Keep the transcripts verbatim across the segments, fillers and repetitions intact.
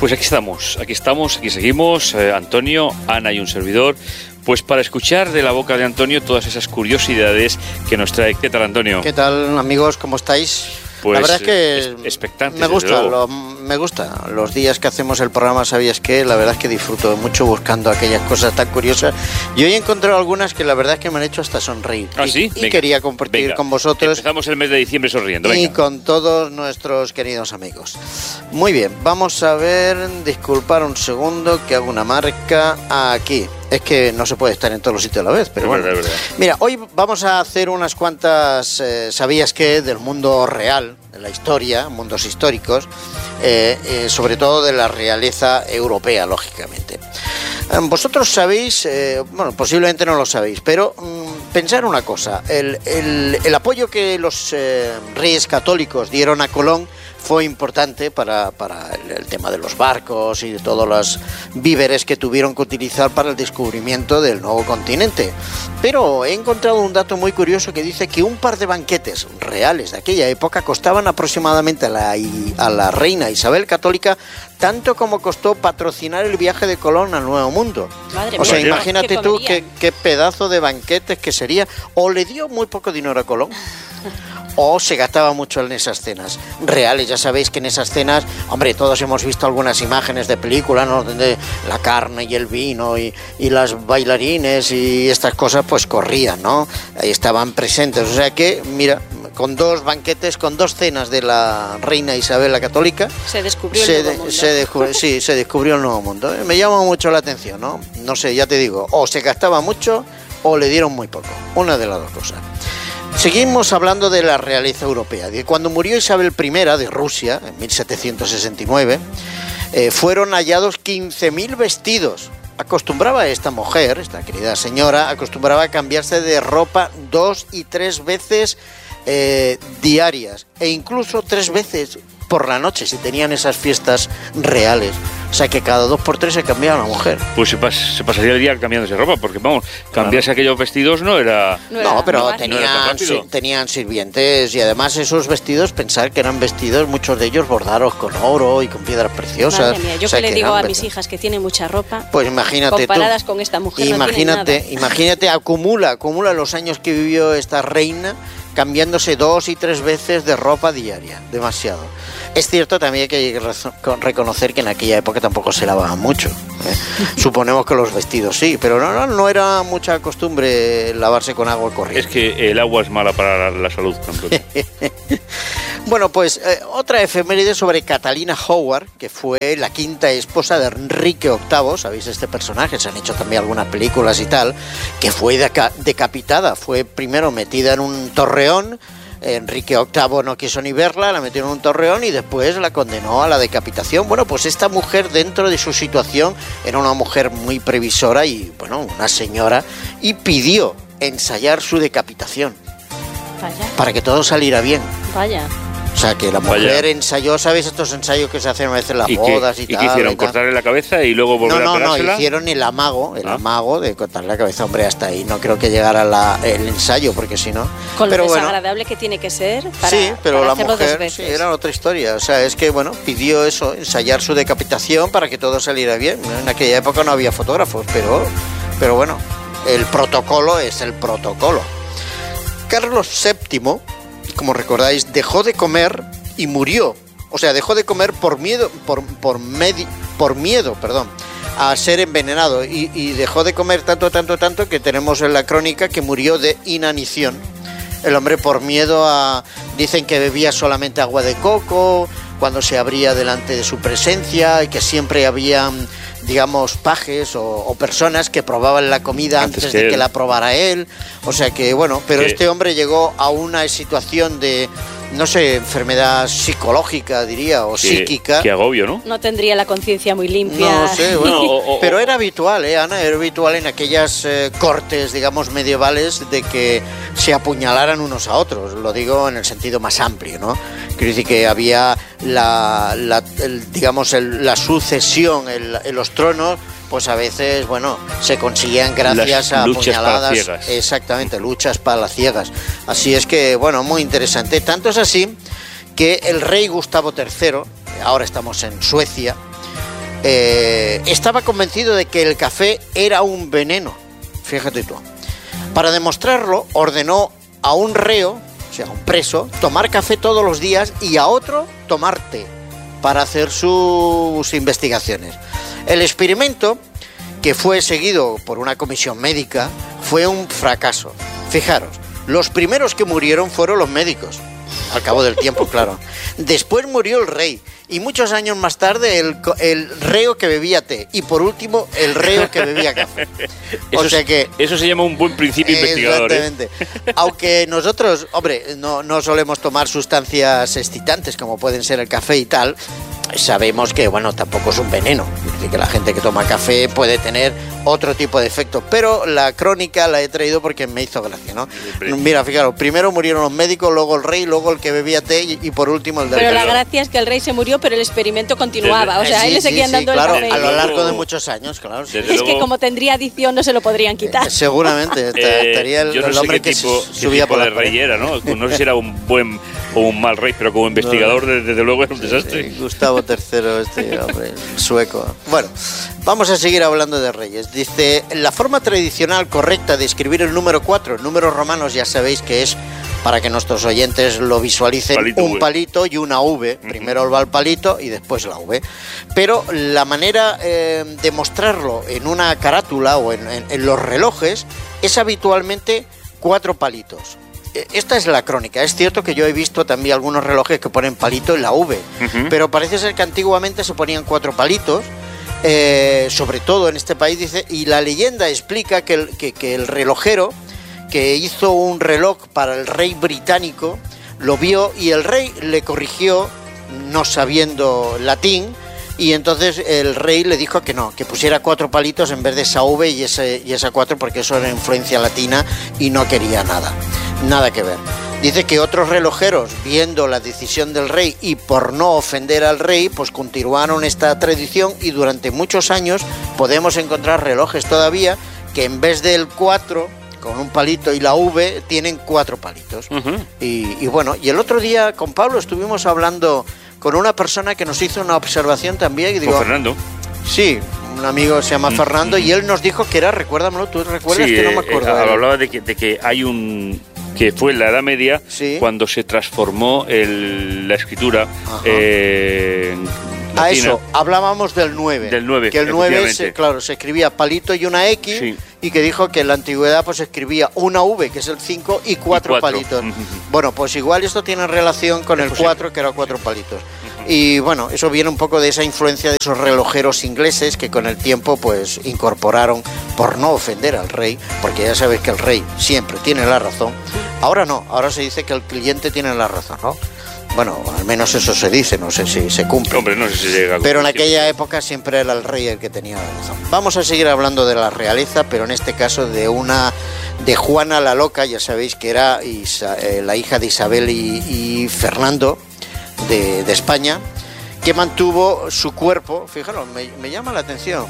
Pues aquí estamos, aquí estamos, aquí seguimos, eh, Antonio, Ana y un servidor, pues para escuchar de la boca de Antonio todas esas curiosidades que nos trae. ¿Qué tal, Antonio? ¿Qué tal, amigos? ¿Cómo estáis? Pues, la verdad es que es, expectantes, me gusta, lo, me gusta. Los días que hacemos el programa, ¿sabías qué? La verdad es que disfruto mucho buscando aquellas cosas tan curiosas. Y hoy he encontrado algunas que la verdad es que me han hecho hasta sonreír. ¿Ah, y, sí? Y venga, quería compartir venga. con vosotros. Empezamos el mes de diciembre sonriendo. Venga. Y con todos nuestros queridos amigos. Muy bien, vamos a ver, disculpar un segundo que hago una marca aquí. Es que no se puede estar en todos los sitios a la vez, pero es bueno. verdad, es verdad. Mira, hoy vamos a hacer unas cuantas, eh, ¿sabías qué? Del mundo real, de la historia, mundos históricos, eh, eh, sobre todo de la realeza europea, lógicamente. Eh, vosotros sabéis, eh, bueno, posiblemente no lo sabéis, pero mm, pensar una cosa, el, el, el apoyo que los eh, reyes católicos dieron a Colón fue importante para, para el, el tema de los barcos y de todos los víveres que tuvieron que utilizar para el descubrimiento del nuevo continente. Pero he encontrado un dato muy curioso que dice que un par de banquetes reales de aquella época costaban aproximadamente a la, a la reina Isabel Católica tanto como costó patrocinar el viaje de Colón al Nuevo Mundo. Madre o sea, mía, imagínate ¿qué tú qué, comerían? qué pedazo de banquetes que sería. O le dio muy poco dinero a Colón, o se gastaba mucho en esas cenas reales. Ya sabéis que en esas cenas, hombre, todos hemos visto algunas imágenes de películas, ¿no? Donde la carne y el vino y, y las bailarines y estas cosas pues corrían, ¿no? Ahí estaban presentes. O sea que, mira, con dos banquetes, con dos cenas de la reina Isabel la Católica, se descubrió el se, nuevo de, mundo. se descubrió, sí, se descubrió el nuevo mundo. Me llama mucho la atención, ¿no? No sé, ya te digo, o se gastaba mucho o le dieron muy poco. Una de las dos cosas. Seguimos hablando de la realeza europea. Cuando murió Isabel primera de Rusia, en mil setecientos sesenta y nueve, eh, fueron hallados quince mil vestidos. Acostumbraba esta mujer, esta querida señora, acostumbraba a cambiarse de ropa dos y tres veces eh, diarias, e incluso tres veces por la noche, si tenían esas fiestas reales. O sea que cada dos por tres se cambiaba la mujer. Pues se, pas, se pasaría el día cambiándose ropa, porque vamos, cambiarse claro. aquellos vestidos no era... No, era, no pero no tenían, no era si, tenían sirvientes, y además esos vestidos, pensar que eran vestidos, muchos de ellos bordados con oro y con piedras preciosas. Madre mía, yo o sea, que le que digo a mis hijas que tienen mucha ropa, pues imagínate comparadas tú, con esta mujer, imagínate, no imagínate, acumula, acumula los años que vivió esta reina, cambiándose dos y tres veces de ropa diaria, demasiado. Es cierto también que hay que reconocer que en aquella época tampoco se lavaban mucho, ¿eh? Suponemos que los vestidos sí, pero no, no, no era mucha costumbre lavarse con agua corriente. Es que el agua es mala para la, la salud. Bueno, pues eh, otra efeméride sobre Catalina Howard, que fue la quinta esposa de Enrique octavo, ¿sabéis este personaje? Se han hecho también algunas películas y tal, que fue deca- decapitada, fue primero metida en un torreón. Enrique octavo no quiso ni verla, la metió en un torreón y después la condenó a la decapitación. Bueno, pues esta mujer, dentro de su situación, era una mujer muy previsora y, bueno, una señora, y pidió ensayar su decapitación. Vaya. Para que todo saliera bien. Vaya. O sea, que la mujer Vaya. ensayó, ¿sabes? Estos ensayos que se hacen a veces en las ¿Y bodas qué, y, y tal. qué hicieron? Y tal. ¿Cortarle la cabeza y luego volver no, a no, pegársela? No, hicieron el amago, el ¿Ah? amago de cortarle la cabeza. Hombre, hasta ahí no creo que llegara la, el ensayo, porque si no... Con pero lo bueno, desagradable que tiene que ser para, sí, pero para la hacerlo dos mujer veces. sí, era otra historia. O sea, es que, bueno, pidió eso, ensayar su decapitación para que todo saliera bien. En aquella época no había fotógrafos, pero, pero bueno, el protocolo es el protocolo. Carlos séptimo, como recordáis, dejó de comer y murió. O sea, dejó de comer por miedo, por, por, medi, por miedo, perdón, a ser envenenado. Y, y dejó de comer tanto, tanto, tanto que tenemos en la crónica que murió de inanición. El hombre por miedo a... Dicen que bebía solamente agua de coco cuando se abría delante de su presencia y que siempre había, digamos, pajes o, o personas que probaban la comida antes, antes de él. que la probara él. O sea que, bueno, pero ¿Qué? Este hombre llegó a una situación de... no sé, enfermedad psicológica, diría, o sí, psíquica. Qué agobio, ¿no? No tendría la conciencia muy limpia. No sé, bueno, o, o, pero era habitual, ¿eh, Ana? Era habitual en aquellas eh, cortes, digamos, medievales, de que se apuñalaran unos a otros. Lo digo en el sentido más amplio, ¿no? Quiero decir que había la, la el, digamos, el, la sucesión en, en los tronos, pues a veces, bueno, se conseguían gracias Las a luchas apuñaladas. palaciegas. Exactamente, luchas palaciegas. Así es que, bueno, muy interesante. Tanto es así que el rey Gustavo tercero, ahora estamos en Suecia, eh, estaba convencido de que el café era un veneno. Fíjate tú. Para demostrarlo, ordenó a un reo, o sea, a un preso, tomar café todos los días y a otro tomar té para hacer sus investigaciones. El experimento, que fue seguido por una comisión médica, fue un fracaso. Fijaros, los primeros que murieron fueron los médicos, al cabo del tiempo, claro. Después murió el rey y muchos años más tarde el, el reo que bebía té y por último el reo que bebía café. O eso, sea que eso se llama un buen principio investigador. Exactamente. ¿eh? Aunque nosotros, hombre, no, no solemos tomar sustancias excitantes como pueden ser el café y tal, sabemos que, bueno, tampoco es un veneno. Es decir, que la gente que toma café puede tener otro tipo de efecto. Pero la crónica la he traído porque me hizo gracia, ¿no? Mira, fijaros, primero murieron los médicos, luego el rey, luego el que bebía té y, y por último el del Pero café. la gracia es que el rey se murió, pero el experimento continuaba. O sea, sí, a él le seguían sí, dando sí, claro, el café. a lo largo de muchos años, claro. Sí. Es luego, que como tendría adicción no se lo podrían quitar. Eh, seguramente, eh, estaría el, yo no el sé hombre qué que tipo, se qué subía tipo por de la rey era, ¿no? No sé si era un buen o un mal rey, pero como investigador, no, desde luego, era un desastre. Sí, Gustavo tercero, este hombre, sueco. Bueno, vamos a seguir hablando de reyes. Dice, la forma tradicional correcta de escribir el número cuatro, números romanos ya sabéis que es, para que nuestros oyentes lo visualicen, palito, un v. palito y una V. Uh-huh. Primero va el palito y después la V. Pero la manera eh, de mostrarlo en una carátula o en, en, en los relojes es habitualmente cuatro palitos. Esta es la crónica. Es cierto que yo he visto también algunos relojes que ponen palito en la V, uh-huh. pero parece ser que antiguamente se ponían cuatro palitos, eh, sobre todo en este país, dice, y la leyenda explica que el, que, que el relojero que hizo un reloj para el rey británico lo vio y el rey le corrigió no sabiendo latín, y entonces el rey le dijo que no, que pusiera cuatro palitos en vez de esa V y, ese, y esa cuatro, porque eso era influencia latina y no quería nada, nada que ver. Dice que otros relojeros, viendo la decisión del rey y por no ofender al rey, pues continuaron esta tradición y durante muchos años podemos encontrar relojes todavía que en vez del cuatro, con un palito y la V, tienen cuatro palitos. Uh-huh. y, y bueno, y el otro día con Pablo estuvimos hablando con una persona que nos hizo una observación también. Y digo, ¿con Fernando? Sí, un amigo se llama mm, Fernando mm. y él nos dijo que era, recuérdamelo, ¿tú recuerdas? Sí, que no me acuerdo. Eh, hablaba de que, de que hay un... que fue en la Edad Media, ¿sí? Cuando se transformó el, la escritura eh, a eso, hablábamos del nueve. Del nueve, que el nueve, se, claro, se escribía palito y una X, sí. Y que dijo que en la antigüedad pues escribía una V, que es el cinco, y cuatro, y cuatro. palitos. Bueno, pues igual esto tiene relación con el cuatro, que era cuatro palitos. Y bueno, eso viene un poco de esa influencia de esos relojeros ingleses que con el tiempo pues incorporaron, por no ofender al rey, porque ya sabéis que el rey siempre tiene la razón. Ahora no, ahora se dice que el cliente tiene la razón, ¿no? Bueno, al menos eso se dice, no sé si se cumple. Hombre, no sé si llega a pero en aquella época siempre era el rey el que tenía la razón. Vamos a seguir hablando de la realeza, pero en este caso de una de Juana la Loca, ya sabéis que era Isa, eh, la hija de Isabel y, y Fernando de, de España, que mantuvo su cuerpo, fijaros, me, me llama la atención,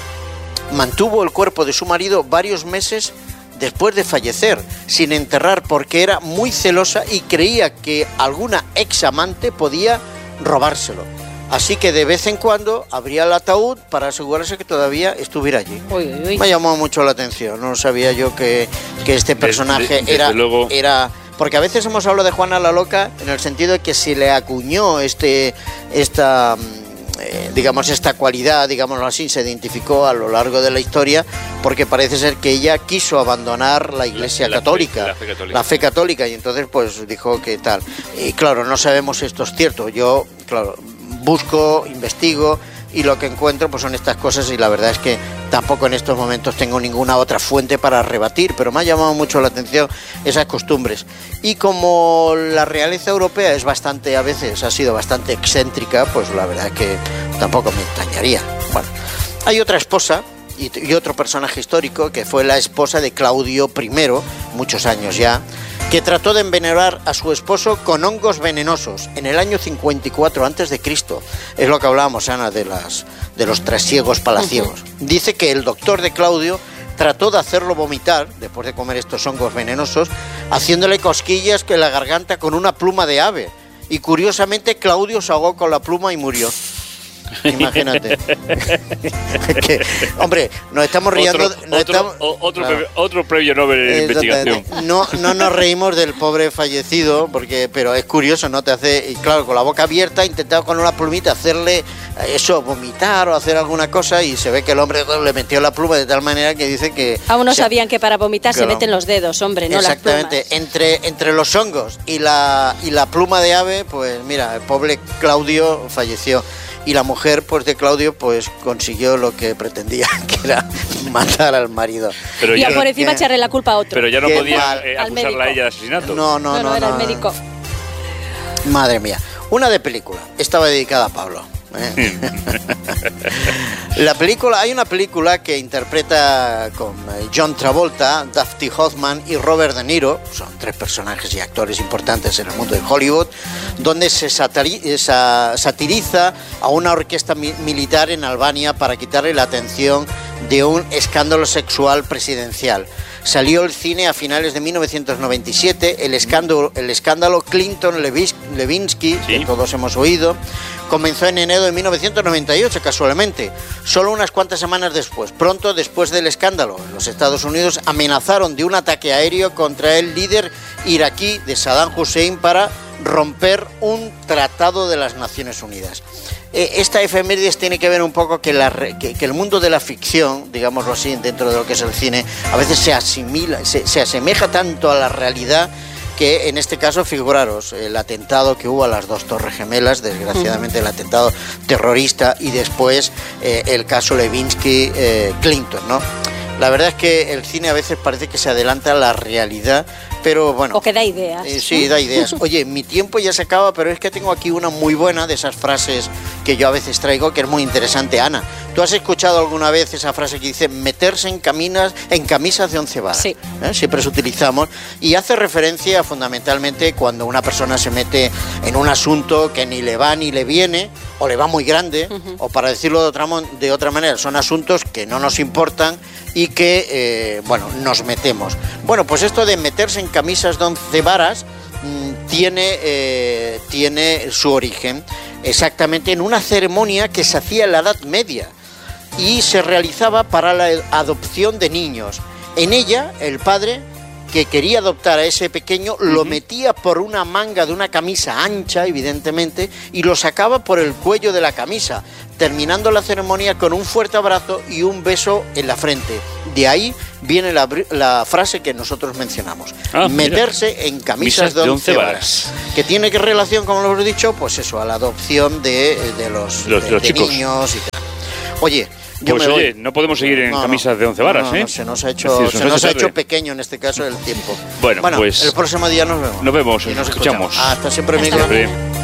mantuvo el cuerpo de su marido varios meses después de fallecer, sin enterrar, porque era muy celosa y creía que alguna ex amante podía robárselo. Así que de vez en cuando abría el ataúd para asegurarse que todavía estuviera allí. Uy, uy, uy. Me llamó mucho la atención, no sabía yo que, que este personaje desde, era, desde luego... era... Porque a veces hemos hablado de Juana la Loca en el sentido de que se le acuñó este, esta... Eh, digamos esta cualidad, digámoslo así, se identificó a lo largo de la historia porque parece ser que ella quiso abandonar la Iglesia la, la católica, fe, la, fe católica, la fe católica y entonces pues dijo que tal. Y claro, no sabemos si esto es cierto. Yo, claro, busco, investigo y lo que encuentro pues son estas cosas y la verdad es que tampoco en estos momentos tengo ninguna otra fuente para rebatir, pero me ha llamado mucho la atención esas costumbres. Y como la realeza europea es bastante, a veces ha sido bastante excéntrica, pues la verdad es que tampoco me extrañaría. Bueno, hay otra esposa y, y otro personaje histórico que fue la esposa de Claudio primero, muchos años ya, que trató de envenenar a su esposo con hongos venenosos en el año cincuenta y cuatro antes de Cristo. Es lo que hablábamos, Ana, de las de los trasiegos palaciegos. Uh-huh. Dice que el doctor de Claudio trató de hacerlo vomitar después de comer estos hongos venenosos, haciéndole cosquillas en la garganta con una pluma de ave. Y curiosamente Claudio se ahogó con la pluma y murió. Imagínate. que, hombre, nos estamos riendo... Otro, nos otro, estamos, otro, claro. premio, otro premio Nobel de investigación. No, no nos reímos del pobre fallecido, porque pero es curioso, ¿no? Te hace, y claro, con la boca abierta, intentaba con una plumita hacerle eso, vomitar o hacer alguna cosa, y se ve que el hombre le metió la pluma de tal manera que dice que... Aún no o sea, sabían que para vomitar claro. se meten los dedos, hombre, no las plumas. Exactamente, entre, entre los hongos y la, y la pluma de ave, pues mira, el pobre Claudio falleció. Y la mujer, pues de Claudio, pues consiguió lo que pretendía, que era matar al marido. Pero y ya, por encima echarle la culpa a otro. Pero ya no Qué podía mal. eh, acusarla a ella de asesinato. No, no, no. No, no, no era no. el médico. Madre mía. Una de película. Estaba dedicada a Pablo. ¿eh? La película, hay una película que interpreta con John Travolta, Dustin Hoffman y Robert De Niro, son tres personajes y actores importantes en el mundo de Hollywood, donde se satiriza a una orquesta mi- militar en Albania para quitarle la atención de un escándalo sexual presidencial. Salió el cine a finales de mil novecientos noventa y siete, el escándalo, el escándalo Clinton-Levinsky, ¿sí? que todos hemos oído, comenzó en enero de mil novecientos noventa y ocho, casualmente, solo unas cuantas semanas después. Pronto después del escándalo, los Estados Unidos amenazaron de un ataque aéreo contra el líder iraquí de Saddam Hussein para romper un tratado de las Naciones Unidas. Esta efemérides tiene que ver un poco que, la, que, que el mundo de la ficción, digámoslo así, dentro de lo que es el cine, a veces se asimila, se, se asemeja tanto a la realidad que en este caso, figuraros, el atentado que hubo a las dos Torres Gemelas, desgraciadamente el atentado terrorista, y después eh, el caso Levinsky-Clinton, eh, ¿no? La verdad es que el cine a veces parece que se adelanta a la realidad, pero bueno... O que da ideas. Eh, sí, da ideas. Oye, mi tiempo ya se acaba, pero es que tengo aquí una muy buena de esas frases que yo a veces traigo, que es muy interesante. Ana, ¿tú has escuchado alguna vez esa frase que dice meterse en, caminas, en camisas de once varas? Sí. ¿Eh? Siempre se utilizamos y hace referencia fundamentalmente cuando una persona se mete en un asunto que ni le va ni le viene, o le va muy grande, uh-huh. o para decirlo de otra, de otra manera, son asuntos que no nos importan y que, eh, bueno, nos metemos. Bueno, pues esto de meterse en camisas de once varas mmm, tiene, eh, tiene su origen exactamente en una ceremonia que se hacía en la Edad Media y se realizaba para la adopción de niños. En ella, el padre que quería adoptar a ese pequeño lo uh-huh. metía por una manga de una camisa ancha, evidentemente, y lo sacaba por el cuello de la camisa, terminando la ceremonia con un fuerte abrazo y un beso en la frente. De ahí viene la, la frase que nosotros mencionamos, ah, meterse mira. en camisas de once varas, que tiene que relación, como lo hemos dicho, pues eso, a la adopción de, de los, los, de, los de chicos. niños y tal. Oye, Yo pues me oye, voy. no podemos seguir en no, camisas no, de once varas, no, no, ¿eh? No, se nos ha hecho, es decir, se nos ha ha hecho tarde. pequeño en este caso el tiempo. Bueno, bueno pues el próximo día nos vemos. Nos vemos, y nos escuchamos. escuchamos. Hasta siempre, Hasta Miguel. Siempre.